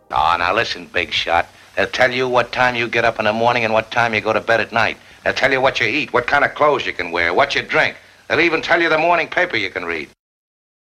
Oh, now listen, big shot. They'll tell you what time you get up in the morning and what time you go to bed at night. They'll tell you what you eat, what kind of clothes you can wear, what you drink. They'll even tell you the morning paper you can read.